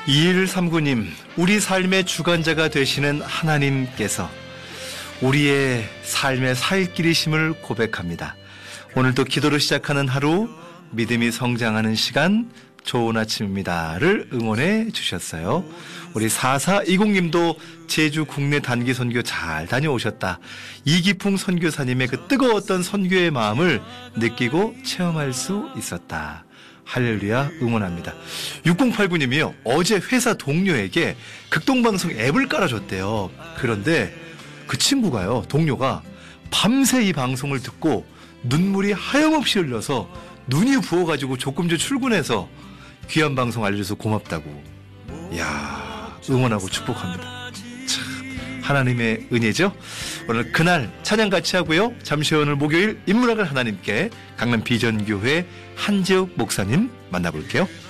2139님, 우리 삶의 주관자가 되시는 하나님께서 우리의 삶의 살 길이심을 고백합니다. 오늘도 기도로 시작하는 하루, 믿음이 성장하는 시간, 좋은 아침입니다를 응원해 주셨어요. 우리 4420님도 제주 국내 단기 선교 잘 다녀오셨다. 이기풍 선교사님의 그 뜨거웠던 선교의 마음을 느끼고 체험할 수 있었다. 할렐루야, 응원합니다. 6089님이요. 어제 회사 동료에게 극동방송 앱을 깔아줬대요. 그런데 그 친구가요, 동료가 밤새 이 방송을 듣고 눈물이 하염없이 흘려서 눈이 부어가지고 조금 전 출근해서 귀한 방송 알려줘서 고맙다고. 이야, 응원하고 축복합니다. 참, 하나님의 은혜죠. 오늘 그날 찬양 같이 하고요. 잠시 후 오늘 목요일 인문학을 하나님께 강남 비전교회 한재욱 목사님 만나볼게요.